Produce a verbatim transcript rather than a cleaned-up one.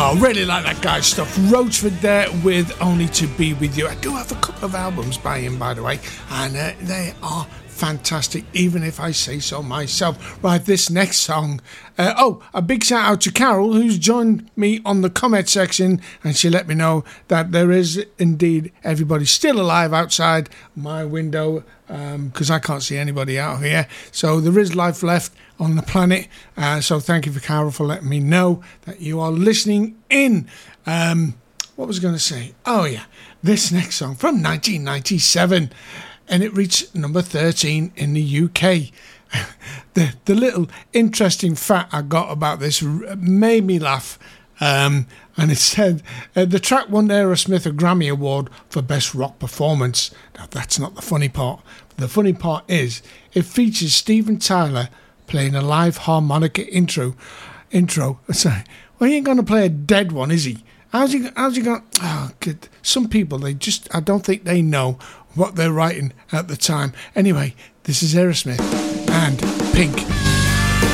Oh, really like that guy's stuff. Roachford there with Only to Be With You. I do have a couple of albums by him, by the way, and uh, they are fantastic, even if I say so myself. Right, this next song. Uh, oh, a big shout out to Carol, who's joined me on the comment section, and she let me know that there is indeed everybody still alive outside my window, because um, I can't see anybody out here. So there is life left on the planet. Uh, so thank you for Carol for letting me know that you are listening in. Um, what was I going to say? Oh yeah, this next song from nineteen ninety-seven, and it reached number thirteen in the U K. the the little interesting fact I got about this made me laugh. Um, and it said uh, the track won Aerosmith a Grammy Award for Best Rock Performance. Now that's not the funny part. The funny part is it features Steven Tyler playing a live harmonica intro. Intro. Sorry. Well, he ain't going to play a dead one, is he? How's he? How's he going? Oh, good. Some people, they just, I don't think they know what they're writing at the time. Anyway, this is Aerosmith and Pink.